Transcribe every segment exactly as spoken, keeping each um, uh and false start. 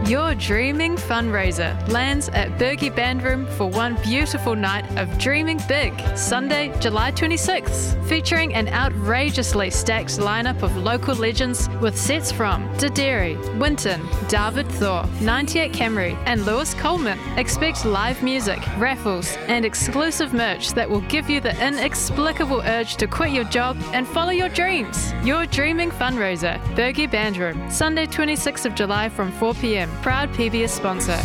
Your Dreaming fundraiser lands at Bergie Bandroom for one beautiful night of dreaming big, Sunday, July twenty-sixth, featuring an outrageously stacked lineup of local legends with sets from Dideri, Winton, David Thor, ninety-eight Camry, and Lewis Coleman. Expect live music, raffles, and exclusive merch that will give you the inexplicable urge to quit your job and follow your dreams. Your Dreaming fundraiser, Bergie Bandroom, Sunday, twenty-sixth of July from four p.m. Proud P B S sponsor.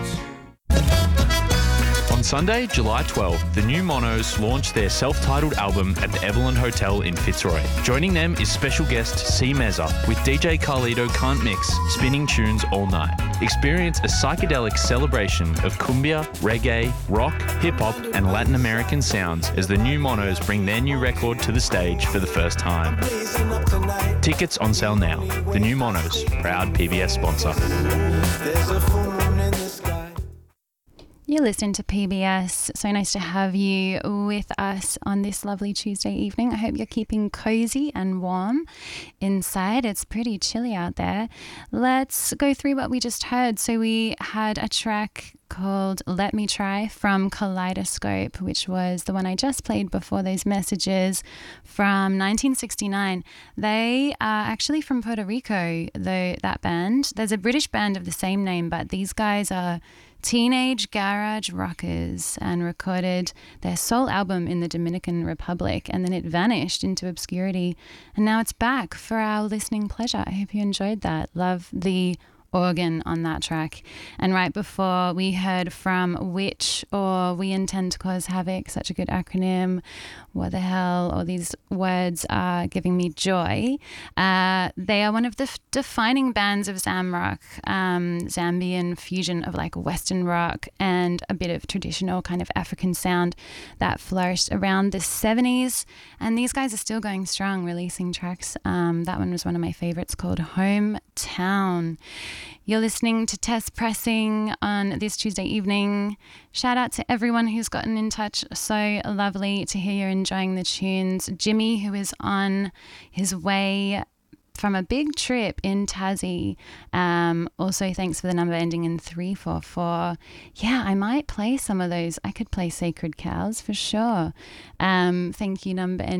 On Sunday, July twelfth, the New Monos launch their self-titled album at the Evelyn Hotel in Fitzroy. Joining them is special guest C. Mezza with D J Carlito Can't Mix, spinning tunes all night. Experience a psychedelic celebration of cumbia, reggae, rock, hip-hop and Latin American sounds as the New Monos bring their new record to the stage for the first time. Tickets on sale now. The New Monos, proud P B S sponsor. You're listening to P B S. So nice to have you with us on this lovely Tuesday evening. I hope you're keeping cozy and warm inside. It's pretty chilly out there. Let's go through what we just heard. So we had a track called Let Me Try from Kaleidoscope, which was the one I just played before those messages, from nineteen sixty-nine. They are actually from Puerto Rico, though, that band. There's a British band of the same name, but these guys are teenage garage rockers and recorded their sole album in the Dominican Republic, and then it vanished into obscurity, and now it's back for our listening pleasure. I hope you enjoyed that. Love the organ on that track. And right before, we heard from Witch, or We Intend to Cause Havoc, such a good acronym. What the hell, all these words are giving me joy. Uh, they are one of the f- defining bands of Zamrock, um, Zambian fusion of like Western rock and a bit of traditional kind of African sound that flourished around the seventies. And these guys are still going strong, releasing tracks. Um, that one was one of my favorites, called Hometown. You're listening to Tess Pressing on this Tuesday evening. Shout out to everyone who's gotten in touch. So lovely to hear you're enjoying the tunes. Jimmy, who is on his way from a big trip in Tassie. Um, also, thanks for the number ending in three four four. Yeah, I might play some of those. I could play Sacred Cows for sure. Um, thank you, number ending